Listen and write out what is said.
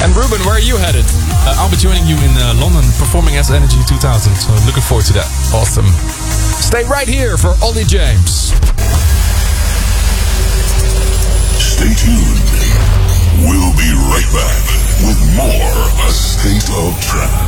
And Ruben, where are you headed? I'll be joining you in London performing as Energy 2000, so looking forward to that. Awesome. Stay right here for Ollie James. Stay tuned. We'll be right back with more A State of Trance.